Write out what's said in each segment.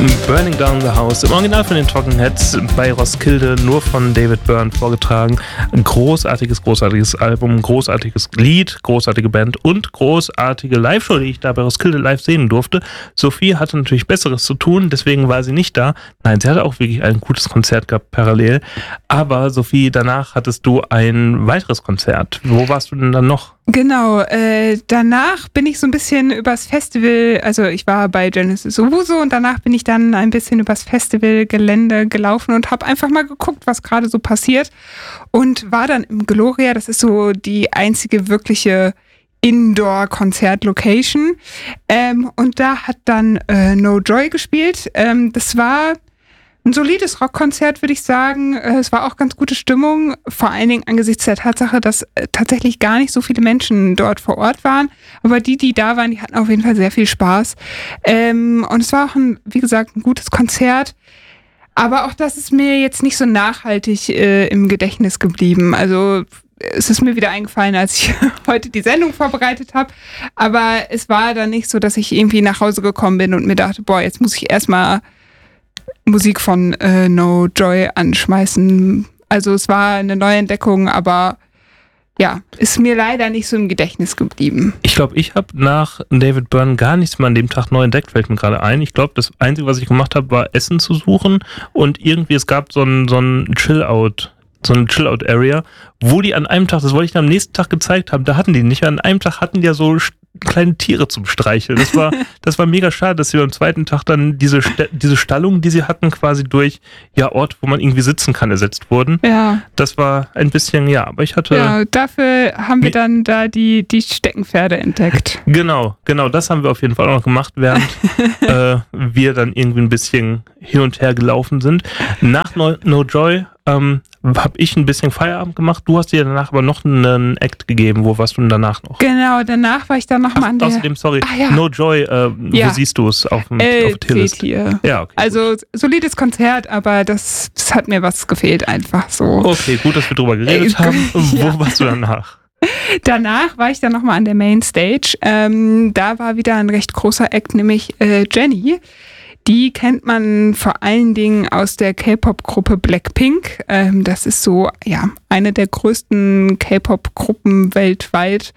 Burning Down the House, im Original von den Talking Heads, bei Roskilde, nur von David Byrne vorgetragen. Ein großartiges Album, großartiges Lied, großartige Band und großartige Live-Show, die ich da bei Roskilde live sehen durfte. Sophie hatte natürlich Besseres zu tun, deswegen war sie nicht da. Nein, sie hatte auch wirklich ein gutes Konzert gehabt, parallel. Aber Sophie, danach hattest du ein weiteres Konzert. Wo warst du denn dann noch? Genau, danach bin ich so ein bisschen übers Festival, also ich war bei Genesis Owusu und danach bin ich dann ein bisschen übers Festivalgelände gelaufen und habe einfach mal geguckt, was gerade so passiert und war dann im Gloria, das ist so die einzige wirkliche Indoor-Konzert-Location und da hat dann No Joy gespielt, das war ein solides Rockkonzert, würde ich sagen. Es war auch ganz gute Stimmung, vor allen Dingen angesichts der Tatsache, dass tatsächlich gar nicht so viele Menschen dort vor Ort waren. Aber die da waren, die hatten auf jeden Fall sehr viel Spaß. Und es war auch, wie gesagt, ein gutes Konzert. Aber auch das ist mir jetzt nicht so nachhaltig im Gedächtnis geblieben. Also es ist mir wieder eingefallen, als ich heute die Sendung vorbereitet habe. Aber es war dann nicht so, dass ich irgendwie nach Hause gekommen bin und mir dachte, boah, jetzt muss ich erstmal Musik von No Joy anschmeißen. Also es war eine Neuentdeckung, aber ja, ist mir leider nicht so im Gedächtnis geblieben. Ich glaube, ich habe nach David Byrne gar nichts mehr an dem Tag neu entdeckt, fällt mir gerade ein. Ich glaube, das Einzige, was ich gemacht habe, war Essen zu suchen und irgendwie, es gab so ein Chill-Out, so eine Chill-Out-Area, wo die an einem Tag, das wollte ich dann am nächsten Tag gezeigt haben, da hatten die nicht. An einem Tag hatten die ja so kleine Tiere zum Streicheln. Das war mega schade, dass sie beim zweiten Tag dann diese Stallungen, die sie hatten, quasi durch Ort, wo man irgendwie sitzen kann, ersetzt wurden. Ja. Das war ein bisschen, aber ich hatte... Ja, dafür haben wir dann da die Steckenpferde entdeckt. Genau, das haben wir auf jeden Fall auch noch gemacht, während wir dann irgendwie ein bisschen hin und her gelaufen sind. Nach No Joy habe ich ein bisschen Feierabend gemacht. Du hast dir danach aber noch einen Act gegeben. Wo warst du denn danach noch? Genau, danach war ich dann noch mal an der... Außerdem, sorry, No Joy, wo siehst du es auf der Tierlist? Ja, okay. Also solides Konzert, aber das hat mir was gefehlt einfach so. Okay, gut, dass wir drüber geredet haben. Wo warst du danach? Danach war ich dann nochmal an der Mainstage. Da war wieder ein recht großer Act, nämlich Jennie. Die kennt man vor allen Dingen aus der K-Pop-Gruppe Blackpink. Das ist so, eine der größten K-Pop-Gruppen weltweit.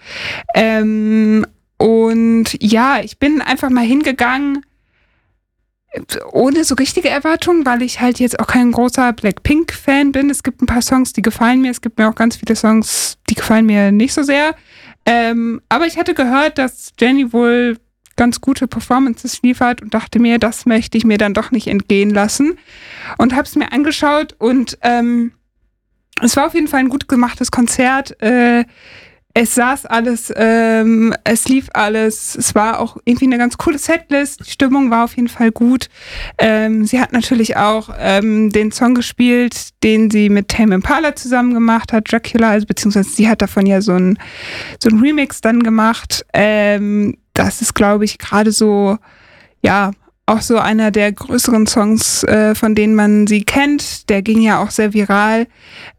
Und ich bin einfach mal hingegangen, ohne so richtige Erwartungen, weil ich halt jetzt auch kein großer Blackpink-Fan bin. Es gibt ein paar Songs, die gefallen mir. Es gibt mir auch ganz viele Songs, die gefallen mir nicht so sehr. Aber ich hatte gehört, dass Jennie wohl ganz gute Performances liefert und dachte mir, das möchte ich mir dann doch nicht entgehen lassen. Und habe es mir angeschaut und es war auf jeden Fall ein gut gemachtes Konzert. Es saß alles, es lief alles. Es war auch irgendwie eine ganz coole Setlist. Die Stimmung war auf jeden Fall gut. Sie hat natürlich auch den Song gespielt, den sie mit Tame Impala zusammen gemacht hat, Dracula, also beziehungsweise sie hat davon ja so ein Remix dann gemacht. Das ist, glaube ich, gerade so, auch so einer der größeren Songs, von denen man sie kennt. Der ging ja auch sehr viral.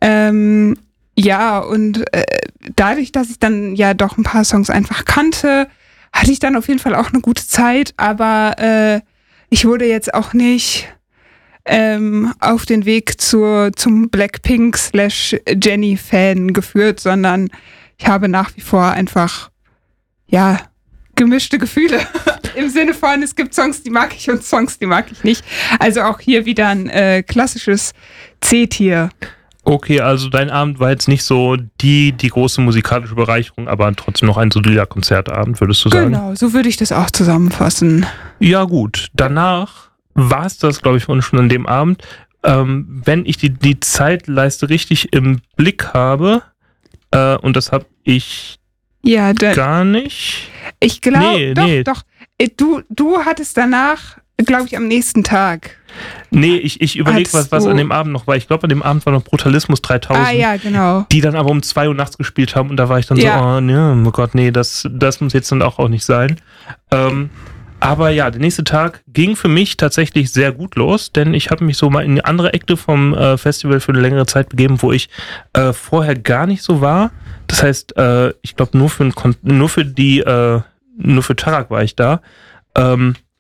Und dadurch, dass ich dann ja doch ein paar Songs einfach kannte, hatte ich dann auf jeden Fall auch eine gute Zeit, aber ich wurde jetzt auch nicht auf den Weg zum Blackpink/Jennie-Fan geführt, sondern ich habe nach wie vor einfach, gemischte Gefühle. Im Sinne von, es gibt Songs, die mag ich und Songs, die mag ich nicht. Also auch hier wieder ein klassisches C-Tier. Okay, also dein Abend war jetzt nicht so die große musikalische Bereicherung, aber trotzdem noch ein solider Konzertabend, würdest du sagen? Genau, so würde ich das auch zusammenfassen. Ja gut, danach war es das, glaube ich, schon an dem Abend. Wenn ich die Zeitleiste richtig im Blick habe, und das habe ich gar nicht. Ich glaube, doch. Du hattest danach, glaube ich, am nächsten Tag. Nee, ich überlege, was an dem Abend noch war. Ich glaube, an dem Abend war noch Brutalismus 3000. Ah ja, genau. Die dann aber um 2 Uhr nachts gespielt haben und da war ich dann oh Gott, nee, das muss jetzt dann auch nicht sein. Aber der nächste Tag ging für mich tatsächlich sehr gut los, denn ich habe mich so mal in andere Eckte vom Festival für eine längere Zeit begeben, wo ich vorher gar nicht so war. Das heißt, ich glaube, nur für Tarak war ich da.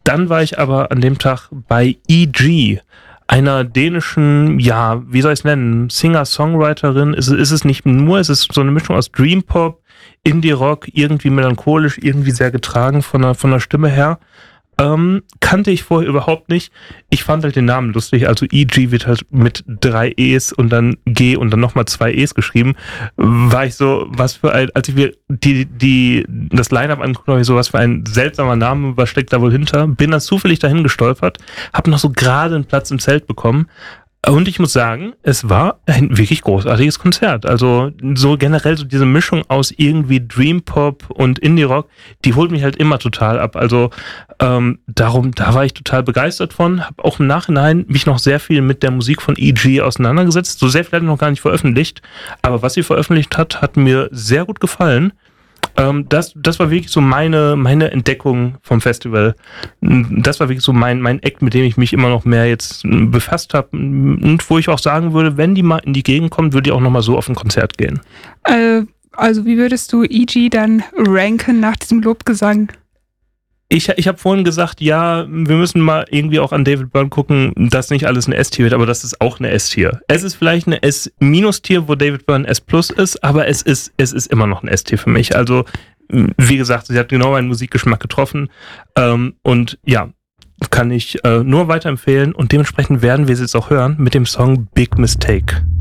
Dann war ich aber an dem Tag bei E.G., einer dänischen, ja, wie soll ich es nennen, Singer-Songwriterin. Ist es nicht nur, es ist so eine Mischung aus Dream-Pop, Indie-Rock, irgendwie melancholisch, irgendwie sehr getragen von der Stimme her. Kannte ich vorher überhaupt nicht. Ich fand halt den Namen lustig. Also E.G. wird halt mit 3 E's und dann G und dann nochmal 2 E's geschrieben. War ich so, was für ein, als ich mir das Line-Up angeguckt habe, ich so, was für ein seltsamer Name, was steckt da wohl hinter? Bin dann zufällig dahin gestolpert, habe noch so gerade einen Platz im Zelt bekommen. Und ich muss sagen, es war ein wirklich großartiges Konzert. Also so generell so diese Mischung aus irgendwie Dream Pop und Indie Rock, die holt mich halt immer total ab. Also da war ich total begeistert von. Habe auch im Nachhinein mich noch sehr viel mit der Musik von E.G. auseinandergesetzt. So sehr viel hat sie noch gar nicht veröffentlicht. Aber was sie veröffentlicht hat mir sehr gut gefallen. Das war wirklich so meine Entdeckung vom Festival. Das war wirklich so mein Act, mit dem ich mich immer noch mehr jetzt befasst habe und wo ich auch sagen würde, wenn die mal in die Gegend kommt, würde ich auch nochmal so auf ein Konzert gehen. Also wie würdest du E.G. dann ranken nach diesem Lobgesang? Ich habe vorhin gesagt, ja, wir müssen mal irgendwie auch an David Byrne gucken, dass nicht alles ein S-Tier wird, aber das ist auch eine S-Tier. Es ist vielleicht eine S-Tier, wo David Byrne S+ ist, aber es ist immer noch ein S-Tier für mich. Also, wie gesagt, sie hat genau meinen Musikgeschmack getroffen und ja, kann ich nur weiterempfehlen und dementsprechend werden wir sie jetzt auch hören mit dem Song Big Mistake.